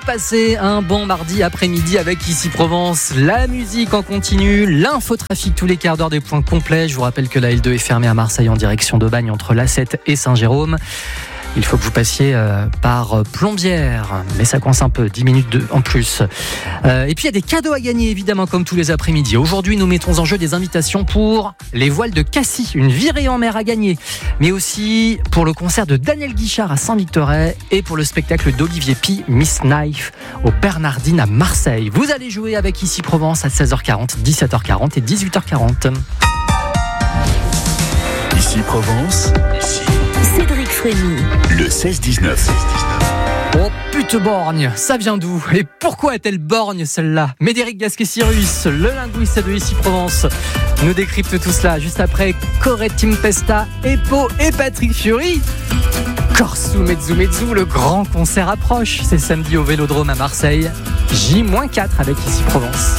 passez un bon mardi après-midi avec Ici Provence. La musique en continu, l'infotrafic tous les quarts d'heure, des points complets. Je vous rappelle que la L2 est fermée à Marseille en direction d'Aubagne entre l'A7 et Saint-Jérôme. Il faut que vous passiez par Plombières, mais ça coince un peu, 10 minutes en plus. Et puis il y a des cadeaux à gagner évidemment comme tous les après-midi. Aujourd'hui nous mettons en jeu des invitations pour les voiles de Cassis, une virée en mer à gagner, mais aussi pour le concert de Daniel Guichard à Saint-Victoret et pour le spectacle d'Olivier Py, Miss Knife, aux Bernardines à Marseille. Vous allez jouer avec Ici Provence à 16h40, 17h40 et 18h40. Ici Provence, Cédric Frémy. Le 16-19. Oh pute borgne, ça vient d'où? Et pourquoi est-elle borgne celle-là? Médéric Gasquet-Cyrus, le linguiste de Ici Provence, nous décrypte tout cela juste après Corey Tempesta, Epo et Patrick Fiori. Corsu Mezzu Mezzu, le grand concert approche. C'est samedi au Vélodrome à Marseille. J-4 avec Ici Provence.